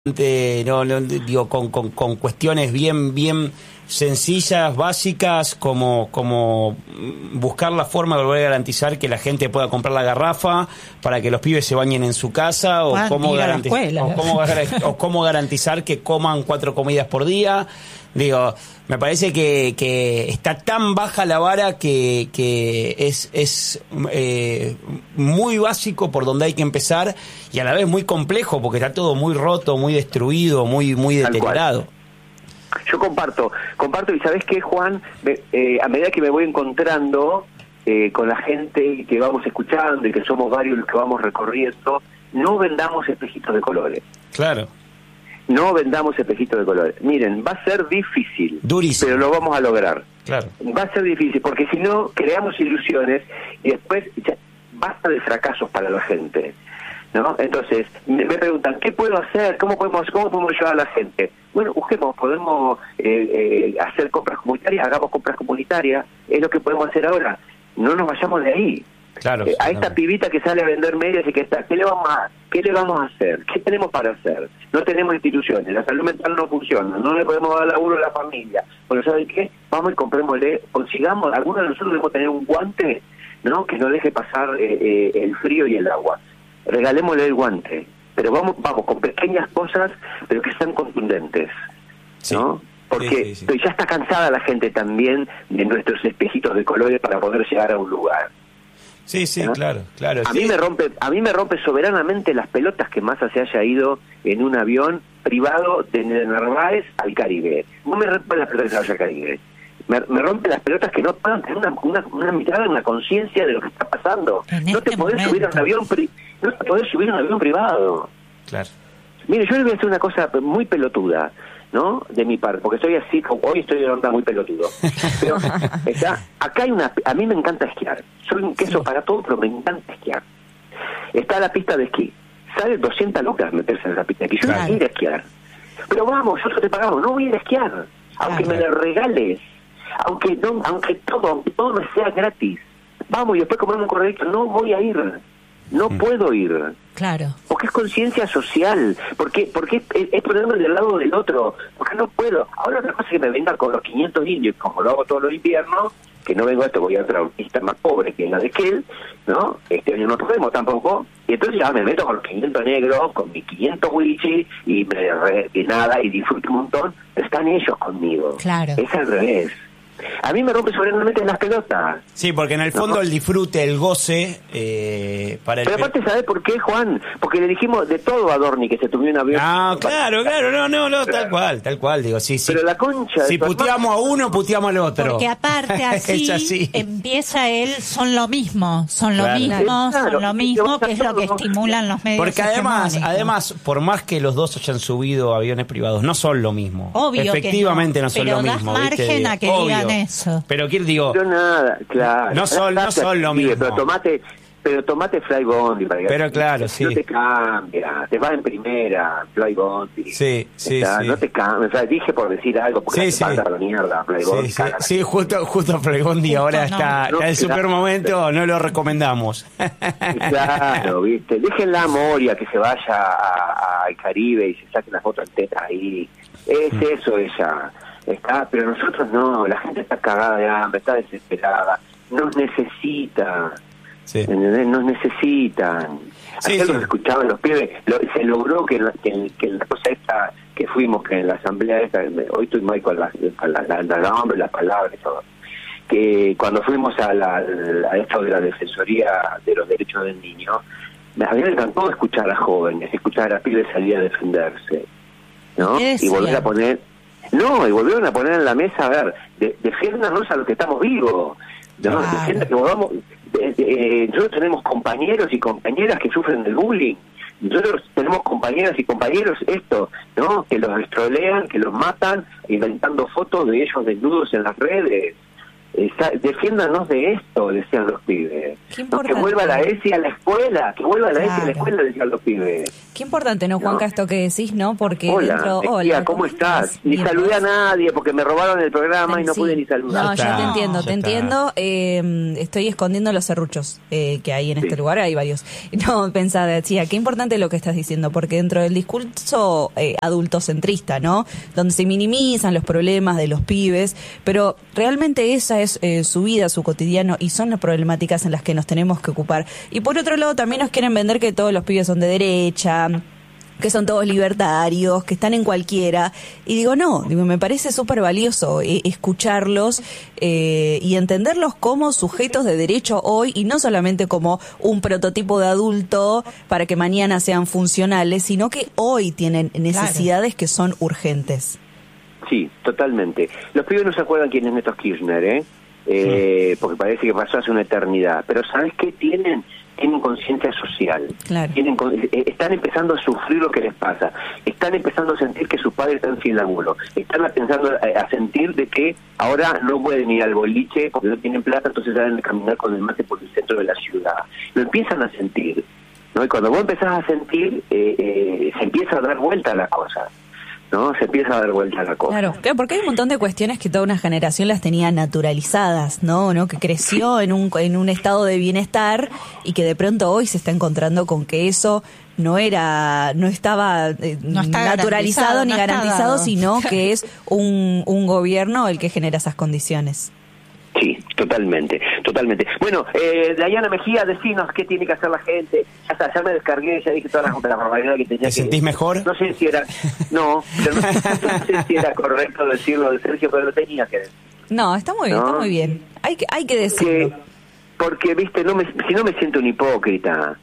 Digo, con cuestiones bien sencillas, básicas, como buscar la forma de volver a garantizar que la gente pueda comprar la garrafa para que los pibes se bañen en su casa, o cómo garantizar que coman 4 comidas por día. Digo, me parece que está tan baja la vara que es muy básico por donde hay que empezar, y a la vez muy complejo porque está todo muy roto, muy destruido, muy deteriorado. Yo comparto, y ¿sabés qué, Juan? A medida que me voy encontrando con la gente que vamos escuchando y que somos varios los que vamos recorriendo, no vendamos espejitos de colores. Claro. No vendamos espejitos de colores. Miren, va a ser difícil, durísimo, pero lo vamos a lograr. Claro. Va a ser difícil, porque si no, creamos ilusiones y después basta de fracasos para la gente, ¿no? Entonces, me preguntan, ¿qué puedo hacer? ¿Cómo podemos ayudar a la gente? Bueno, podemos hacer compras comunitarias, hagamos compras comunitarias, es lo que podemos hacer ahora. No nos vayamos de ahí. Claro, a esta pibita que sale a vender medias y que está, ¿qué le vamos a hacer? ¿Qué tenemos para hacer? No tenemos instituciones, la salud mental no funciona, no le podemos dar laburo a la familia. Bueno, ¿saben qué? Vamos y comprémosle, consigamos, algunos de nosotros debemos tener un guante, ¿no?, que no deje pasar el frío y el agua. Regalémosle el guante, pero vamos con pequeñas cosas, pero que sean contundentes, ¿no? Sí. Porque sí. ya está cansada la gente también de nuestros espejitos de colores para poder llegar a un lugar. Sí, ¿no? claro. A mí me rompe soberanamente las pelotas que Massa se haya ido en un avión privado de Narváez al Caribe. No me rompe las pelotas que se vaya al Caribe. Me rompe las pelotas que no puedan tener una mirada, una conciencia de lo que está pasando. No te podés subir a un avión privado. Claro. Mire, yo le voy a hacer una cosa muy pelotuda, ¿no?, de mi parte, porque soy así, hoy estoy de onda muy pelotudo. Pero acá a mí me encanta esquiar. Soy un queso para todo, pero me encanta esquiar. Está la pista de esquí. Sale 200 lucas meterse en esa pista de esquí. Yo no quiero ir a esquiar. Pero vamos, nosotros te pagamos, no voy a ir a esquiar. Aunque me lo regales, aunque todo me sea gratis. Vamos, y después comemos un corredito. No voy a ir. No puedo ir. Claro. Porque es conciencia social, porque es ponerme del lado del otro, porque no puedo. Ahora otra cosa es que me venga con los 500 indios, como lo hago todos los inviernos, que no vengo a esto, voy a otra pista más pobre que la de aquel, ¿no? Este año no podemos tampoco, y entonces ya me meto con los 500 negros, con mis 500 wichis, y y disfruto un montón, pero están ellos conmigo. Claro. Es al revés. A mí me rompe soberanamente las pelotas. Sí, porque en el fondo el disfrute, el goce, para el... Pero aparte, ¿sabés por qué, Juan? Porque le dijimos de todo a Dorni que se tuviera un avión. Ah, claro, no, tal cual, digo, sí. Pero la concha... Si puteamos a uno, puteamos al otro. Porque aparte así empieza son lo mismo, que es lo que estimulan los medios. Porque además, por más que los dos hayan subido aviones privados, no son lo mismo. Obvio. Efectivamente que no son lo mismo. Pero das margen a que digan eso. Pero digo, pero nada, claro. No son lo mismo. Pero tomate Fly Bondi para que... Pero claro, sí. No te cambia, te vas en primera, Fly Bondi. Sí. No te cambia, o sea, dije por decir algo, porque te falta la mierda, Fly Bondi. Sí, justo Fly Bondi ahora está en super momento, no lo recomendamos. Claro, viste, déjenla a Moria que se vaya al Caribe y se saque las fotos enteras ahí. Es eso ella. Pero nosotros no, la gente está cagada de hambre, está desesperada, nos necesita, nos necesitan. Ayer los escuchaban los pibes, se logró que la cosa esta que fuimos, que en la asamblea esta, hoy estoy mal con la nombre, las palabras y todo, que cuando fuimos a esto de la Defensoría de los Derechos del Niño, a mí me encantó escuchar a jóvenes, escuchar a pibes salir a defenderse, ¿no? Y volver a poner... No, y volvieron a poner en la mesa, a ver, defiéndanos a los que estamos vivos, ¿no? Defiendan que volvamos. Nosotros tenemos compañeros y compañeras que sufren del bullying. Nosotros tenemos compañeras y compañeros ¿no? Que los estrolean, que los matan, inventando fotos de ellos desnudos en las redes. Defiéndanos de esto, decían los pibes. ¿No? Que vuelva la ESI a la escuela, decían los pibes. Qué importante, ¿no, Juanca, esto que decís, ¿no? Porque hola, ¿cómo estás? Ni saludé a nadie porque me robaron el programa y no pude ni saludar. No, ya te entiendo. Estoy escondiendo los serruchos que hay en este lugar, hay varios. No, decía, qué importante lo que estás diciendo, porque dentro del discurso adultocentrista, ¿no? Donde se minimizan los problemas de los pibes, pero realmente esa es su vida, su cotidiano, y son las problemáticas en las que nos tenemos que ocupar. Y por otro lado, también nos quieren vender que todos los pibes son de derecha, que son todos libertarios, que están en cualquiera, y digo, me parece súper valioso escucharlos y entenderlos como sujetos de derecho hoy, y no solamente como un prototipo de adulto para que mañana sean funcionales, sino que hoy tienen necesidades que son urgentes. Sí, totalmente. Los pibes no se acuerdan quién es Néstor Kirchner, porque parece que pasó hace una eternidad, pero ¿sabes qué tienen conciencia social, están empezando a sufrir lo que les pasa, están empezando a sentir que sus padres están sin laburo, están empezando a sentir de que ahora no pueden ir al boliche porque no tienen plata, entonces salen a caminar con el mate por el centro de la ciudad. Lo empiezan a sentir, ¿no? Y cuando vos empezás a sentir, se empieza a dar vuelta a la cosa, ¿no? Se empieza a dar vuelta a la cosa. Claro, porque hay un montón de cuestiones que toda una generación las tenía naturalizadas, ¿no? Que creció en un estado de bienestar y que de pronto hoy se está encontrando con que eso no estaba naturalizado ni garantizado, sino que es un gobierno el que genera esas condiciones. Sí, totalmente. Bueno, Dayana Mejía, decinos qué tiene que hacer la gente. Ya me descargué, ya dije todas las barbaridades que tenía. ¿Te sentís mejor? No sé si era... No sé si era correcto decirlo de Sergio, pero lo tenía que decir. No, está muy bien, está muy bien. Hay que decirlo. Porque, viste, si no me siento un hipócrita.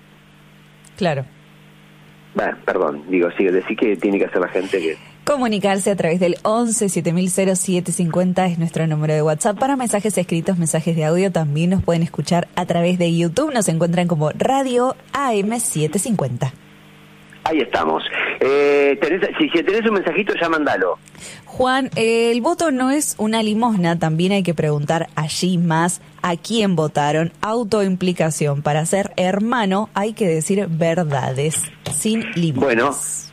Claro. Bueno, perdón, decir que tiene que hacer la gente que... Comunicarse a través del 11-7000-750 es nuestro número de WhatsApp. Para mensajes escritos, mensajes de audio, también nos pueden escuchar a través de YouTube. Nos encuentran como Radio AM750. Ahí estamos. Si tenés un mensajito, ya mandalo. Juan, el voto no es una limosna. También hay que preguntar allí más a quién votaron. Autoimplicación. Para ser hermano hay que decir verdades, sin limosnas. Bueno.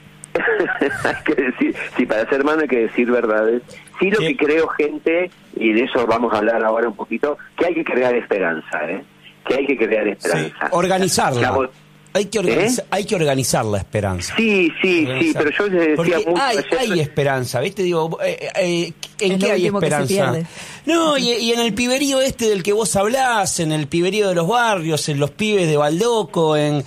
Hay que decir, para ser hermano hay que decir verdades. Sí, lo que creo, gente, y de eso vamos a hablar ahora un poquito, que hay que crear esperanza, que hay que crear esperanza. Sí. Organizarla. Hay que organizar la esperanza. Sí, pero yo les decía mucho hay esperanza, ¿viste? Digo, ¿en qué hay esperanza? No, y en el piberío del que vos hablás, en el piberío de los barrios, en los pibes de Baldoco, en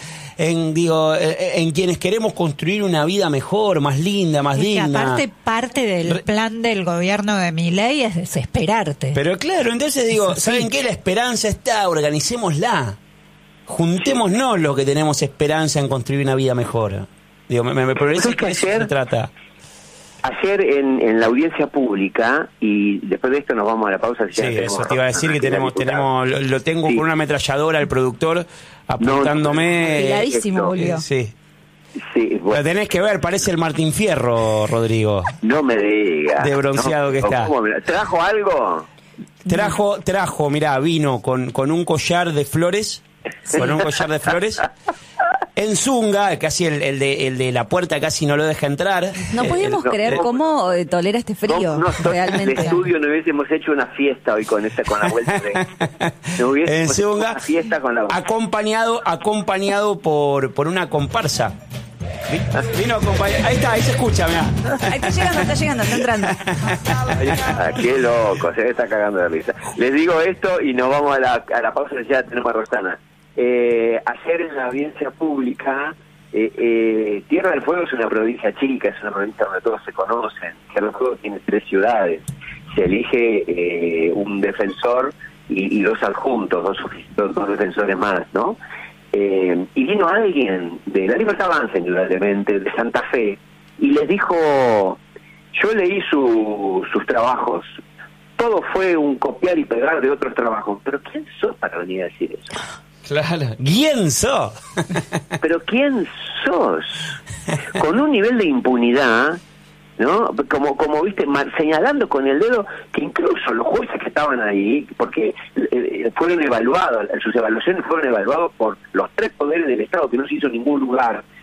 quienes queremos construir una vida mejor, más linda, más digna. Aparte, parte del plan del gobierno de Milei es desesperarte. Pero claro, entonces ¿saben qué? La esperanza está, organicémosla. Juntémonos los que tenemos esperanza en construir una vida mejor. Me parece que eso se trata. Ayer en la audiencia pública, y después de esto nos vamos a la pausa. Sí, eso te iba a decir, que lo tengo con una ametralladora el productor apuntándome. Afiladísimo, Julio. Sí. Bueno. Lo tenés que ver, parece el Martín Fierro, Rodrigo. No me digas. De bronceado que está. ¿Trajo algo? Trajo, mirá, vino con un collar de flores. En zunga, casi el de la puerta casi no lo deja entrar. No podíamos creer cómo tolera este frío. Realmente. En estudio no hubiésemos hecho una fiesta hoy con la vuelta en zunga, una fiesta con la acompañado por una comparsa. Vino acompañado. Ahí se escucha, mirá. Ahí está llegando, está entrando. Qué loco, se está cagando de risa. Les digo esto y nos vamos a la pausa, ya tenemos a Rosana. Ayer en la audiencia pública, Tierra del Fuego es una provincia chica, es una provincia donde todos se conocen. Tierra del Fuego tiene 3 ciudades. Se elige un defensor y 2 adjuntos, dos defensores más, ¿no? Y vino alguien de la Libertad Avanza, indudablemente, de Santa Fe, y les dijo: yo leí sus trabajos, todo fue un copiar y pegar de otros trabajos, pero ¿quién sos para venir a decir eso? Claro, ¿quién sos? Pero ¿quién sos? Con un nivel de impunidad, ¿no? Como viste, señalando con el dedo que incluso los jueces que estaban ahí, porque fueron evaluados, sus evaluaciones fueron evaluadas por los 3 poderes del Estado, que no se hizo en ningún lugar,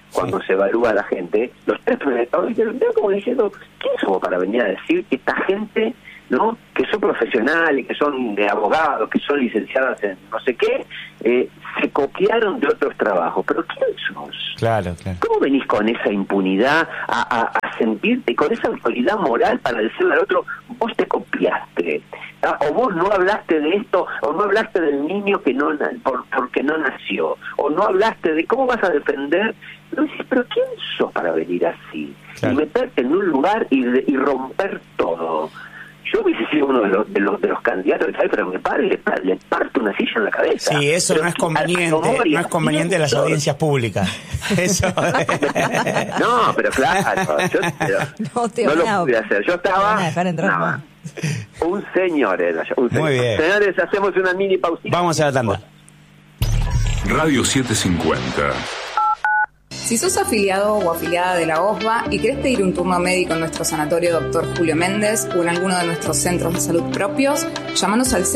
cuando se evalúa a la gente, los 3 primeros veo como diciendo, ¿quién somos para venir a decir que esta gente, ¿no?, que son profesionales, que son de abogados, que son licenciadas en no sé qué, se copiaron de otros trabajos? ¿Pero quién sos? Claro. ¿Cómo venís con esa impunidad a sentirte, con esa autoridad moral para decirle al otro, vos te copiaste? O vos no hablaste de esto, o no hablaste del niño que no porque no nació, o no hablaste de cómo vas a defender. No dices, pero ¿quién sos para venir así? Claro. Y meterte en un lugar y romper todo. Yo hubiese sido uno de los candidatos, pero mi padre le parto una silla en la cabeza. Sí, eso pero no es conveniente en las audiencias públicas. Eso. No, pero claro, yo no lo pude hacer. Yo estaba un señor era yo. Muy bien. Señores, hacemos una mini pausita. Vamos a la tanda. Radio 750. Si sos afiliado o afiliada de la OSBA y querés pedir un turno médico en nuestro sanatorio Dr. Julio Méndez o en alguno de nuestros centros de salud propios, llámanos al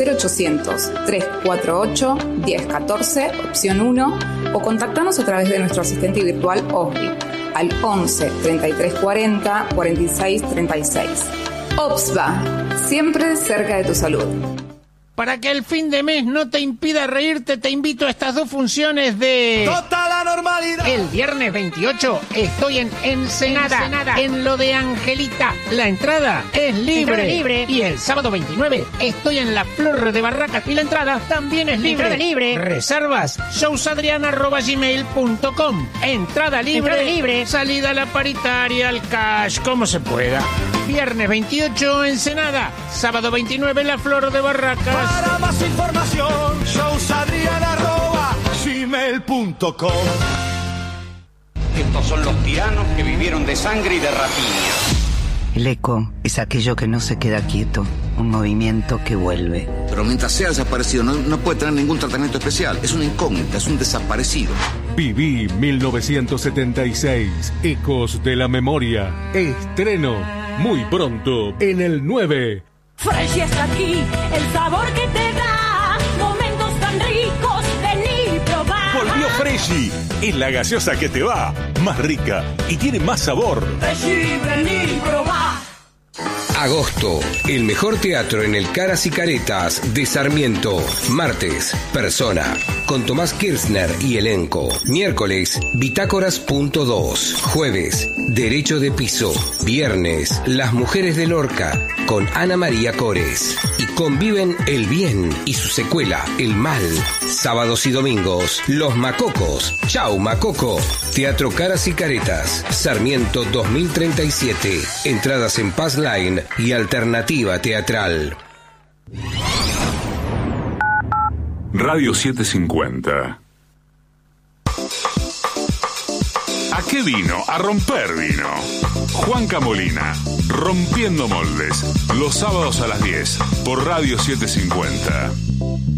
0800-348-1014, opción 1, o contactanos a través de nuestro asistente virtual OSBI al 11 3340 46 36. OSBA, siempre cerca de tu salud. Para que el fin de mes no te impida reírte, te invito a estas 2 funciones de Total Anormalidad. El viernes 28 estoy en Ensenada, en lo de Angelita. La entrada es libre. Y el sábado 29 estoy en la Flor de Barracas y la entrada también es libre. Reservas showsadriana@gmail.com. Entrada libre. Salida a la paritaria, al cash, como se pueda. Viernes 28 Ensenada, sábado 29 la Flor de Barracas. Para más información, showsadriana@gmail.com. Estos son los tiranos que vivieron de sangre y de rapiña. El eco es aquello que no se queda quieto, un movimiento que vuelve. Pero mientras sea desaparecido no puede tener ningún tratamiento especial. Es una incógnita, es un desaparecido. Viví 1976, Ecos de la Memoria. Estreno muy pronto en el 9. Fresh está aquí, el sabor que te da momentos tan ricos, vení probar. Volvió Freshy, es la gaseosa que te va, más rica y tiene más sabor. Freshy, vení probar. Agosto, el mejor teatro en el Caras y Caretas de Sarmiento. Martes, Persona, con Tomás Kirchner y elenco. Miércoles, Bitácoras.2. Jueves, Derecho de Piso. Viernes, Las Mujeres de Lorca, con Ana María Cores. Y conviven el bien y su secuela, el mal. Sábados y domingos, Los Macocos. Chau, Macoco. Teatro Caras y Caretas, Sarmiento 2037. Entradas en Pass Line y Alternativa Teatral. Radio 750. ¿A qué vino? A romper vino. Juanca Molina, Rompiendo Moldes, los sábados a las 10, por Radio 750.